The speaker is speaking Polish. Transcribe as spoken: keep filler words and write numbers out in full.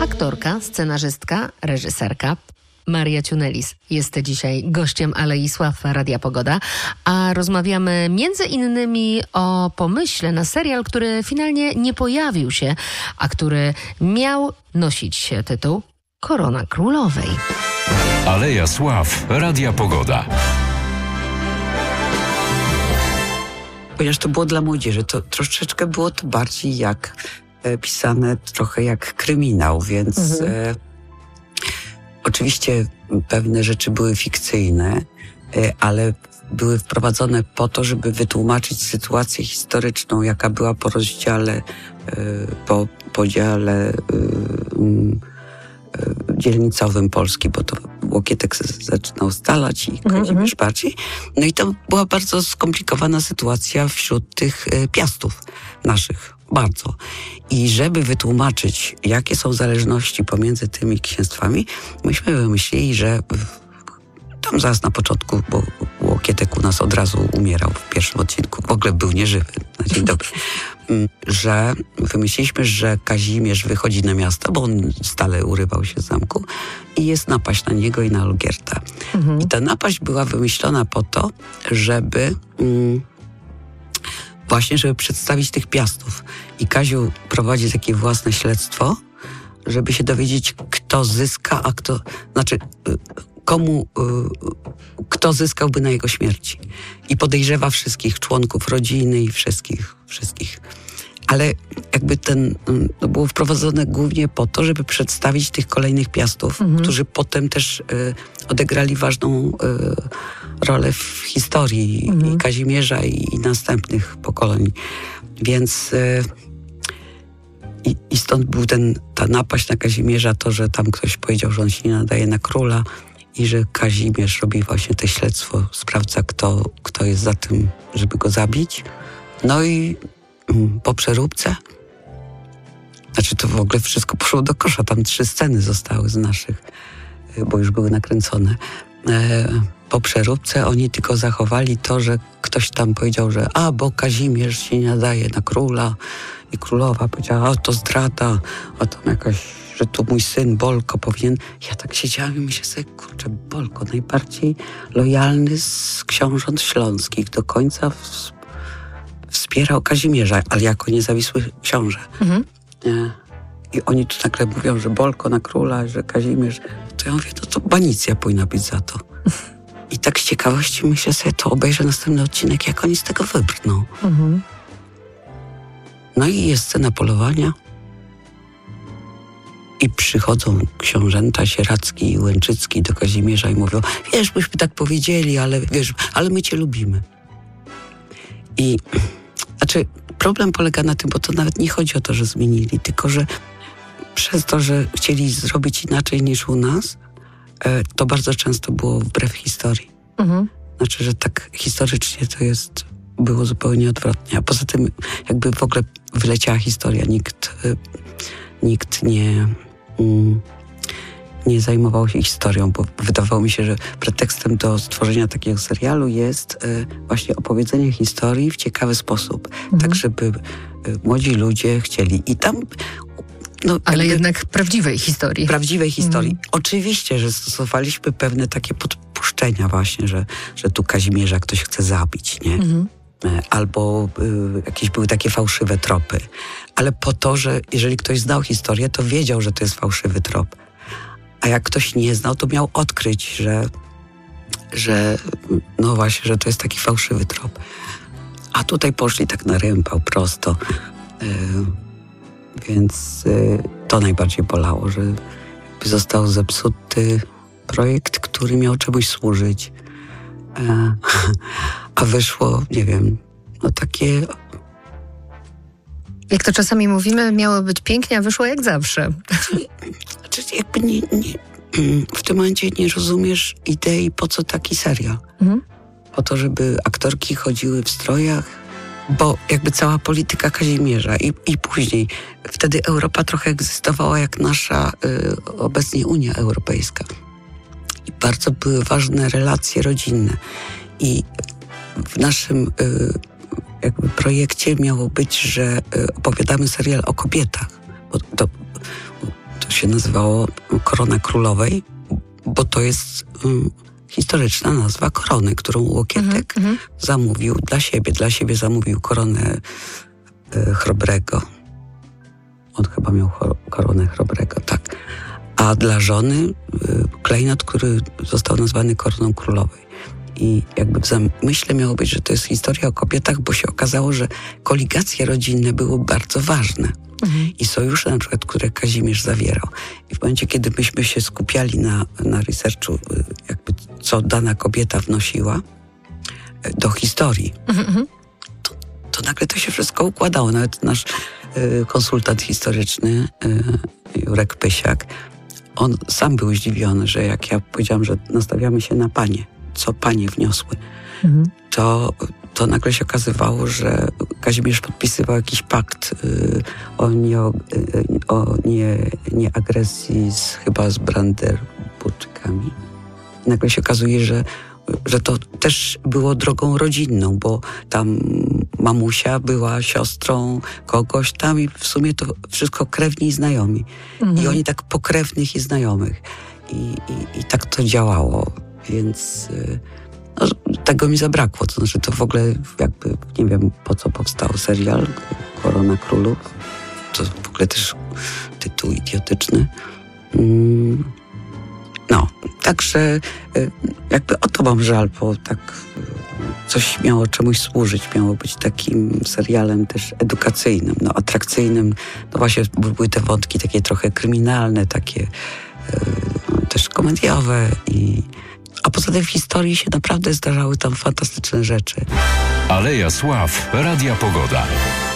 Aktorka, scenarzystka, reżyserka Maria Ciunelis jest dzisiaj gościem Alei Sław Radia Pogoda, a rozmawiamy między innymi o pomyśle na serial, który finalnie nie pojawił się, a który miał nosić tytuł Korona Królowej. Aleja Sław Radia Pogoda. Ponieważ to było dla młodzieży, to troszeczkę było to bardziej jak e, pisane, trochę jak kryminał, więc mhm. e, oczywiście pewne rzeczy były fikcyjne, e, ale były wprowadzone po to, żeby wytłumaczyć sytuację historyczną, jaka była po rozdziale, e, po podziale e, e, dzielnicowym Polski, bo to Łokietek zaczynał stalać i Kazimierz mm-hmm. bardziej. No i to była bardzo skomplikowana sytuacja wśród tych e, piastów naszych, bardzo. I żeby wytłumaczyć, jakie są zależności pomiędzy tymi księstwami, myśmy wymyślili, że w, tam zaraz na początku, bo Łokietek u nas od razu umierał w pierwszym odcinku, w ogóle był nieżywy, na dzień dobry, że wymyśliliśmy, że Kazimierz wychodzi na miasto, bo on stale urywał się z zamku i jest napaść na niego i na Olgierda. Mhm. I ta napaść była wymyślona po to, żeby mm, właśnie, żeby przedstawić tych piastów. I Kaziu prowadzi takie własne śledztwo, żeby się dowiedzieć, kto zyska, a kto, znaczy komu, kto zyskałby na jego śmierci. I podejrzewa wszystkich członków rodziny i wszystkich, wszystkich. Ale jakby ten, to było wprowadzone głównie po to, żeby przedstawić tych kolejnych piastów, mhm. którzy potem też y, odegrali ważną y, rolę w historii mhm. i Kazimierza i, i następnych pokoleń. Więc y, i, i stąd był ten, ta napaść na Kazimierza, to, że tam ktoś powiedział, że on się nie nadaje na króla i że Kazimierz robi właśnie to śledztwo, sprawdza, kto, kto jest za tym, żeby go zabić. No i po przeróbce, znaczy to w ogóle wszystko poszło do kosza, tam trzy sceny zostały z naszych, bo już były nakręcone. Po przeróbce oni tylko zachowali to, że ktoś tam powiedział, że a, bo Kazimierz się nie nadaje na króla i królowa powiedziała, a to zdrada, a tam jakaś, że tu mój syn Bolko powinien. Ja tak siedziałam i myślę sobie, kurczę, Bolko, najbardziej lojalny z książąt śląskich, do końca w wspierał Kazimierza, ale jako niezawisły książę. Mhm. I oni tu nagle mówią, że Bolko na króla, że Kazimierz. To ja mówię, no to banicja powinna być za to. I tak z ciekawości myślę sobie, to obejrzę następny odcinek, jak oni z tego wybrną. Mhm. No i jest scena polowania. I przychodzą książęta Sieradzki i Łęczycki do Kazimierza i mówią, wiesz, byśmy tak powiedzieli, ale wiesz, ale my cię lubimy. I znaczy problem polega na tym, bo to nawet nie chodzi o to, że zmienili, tylko że przez to, że chcieli zrobić inaczej niż u nas, to bardzo często było wbrew historii. Mhm. Znaczy, że tak historycznie to jest, było zupełnie odwrotnie. A poza tym jakby w ogóle wyleciała historia. Nikt, nikt nie... Mm, nie zajmował się historią, bo wydawało mi się, że pretekstem do stworzenia takiego serialu jest y, właśnie opowiedzenie historii w ciekawy sposób. Mhm. Tak, żeby y, młodzi ludzie chcieli. I tam... No, Ale jednak prawdziwej historii. Prawdziwej historii. Mhm. Oczywiście, że stosowaliśmy pewne takie podpuszczenia właśnie, że, że tu Kazimierza ktoś chce zabić, nie? Mhm. Albo y, jakieś były takie fałszywe tropy. Ale po to, że jeżeli ktoś znał historię, to wiedział, że to jest fałszywy trop. A jak ktoś nie znał, to miał odkryć, że, że no właśnie, że to jest taki fałszywy trop. A tutaj poszli tak na rympał prosto. Yy, więc yy, to najbardziej bolało, że został zepsuty projekt, który miał czemuś służyć. Yy, a wyszło, nie wiem, no takie... Jak to czasami mówimy, miało być pięknie, a wyszło jak zawsze. Znaczy, jakby nie, nie, w tym momencie nie rozumiesz idei, po co taki serial. Mhm. Po to, żeby aktorki chodziły w strojach, bo jakby cała polityka Kazimierza i, i później, wtedy Europa trochę egzystowała jak nasza y, obecnie Unia Europejska. I bardzo były ważne relacje rodzinne. I w naszym y, jakby projekcie miało być, że y, opowiadamy serial o kobietach. Bo to, to się nazywało Korona Królowej, bo to jest um, historyczna nazwa korony, którą Łokietek mm-hmm. zamówił dla siebie. Dla siebie zamówił koronę e, Chrobrego. On chyba miał chor- koronę Chrobrego, tak. A dla żony e, klejnot, który został nazwany Koroną Królowej. I jakby w zamyśle miało być, że to jest historia o kobietach, bo się okazało, że koligacje rodzinne były bardzo ważne. Mhm. I sojusze na przykład, które Kazimierz zawierał. I w momencie, kiedy myśmy się skupiali na, na researchu, jakby co dana kobieta wnosiła do historii, mhm. to, to nagle to się wszystko układało. Nawet nasz y, konsultant historyczny, y, Jurek Pysiak, on sam był zdziwiony, że jak ja powiedziałam, że nastawiamy się na panie, co panie wniosły, mhm. to, to nagle się okazywało, że Kazimierz podpisywał jakiś pakt y, o, nie, y, o nie, nie agresji z, chyba z Brandenburgami. I nagle się okazuje, że, że to też było drogą rodzinną, bo tam mamusia była siostrą kogoś tam i w sumie to wszystko krewni i znajomi. Mhm. I oni tak pokrewnych i znajomych. I, i, i tak to działało. Więc no, tego mi zabrakło. To znaczy to w ogóle jakby, nie wiem po co powstał serial Korona Królów. To w ogóle też tytuł idiotyczny. No, także jakby o to mam żal, bo tak coś miało czemuś służyć. Miało być takim serialem też edukacyjnym, no atrakcyjnym. No właśnie były te wątki takie trochę kryminalne, takie no, też komediowe i a poza tym w historii się naprawdę zdarzały tam fantastyczne rzeczy. Aleja Sław, Radia Pogoda.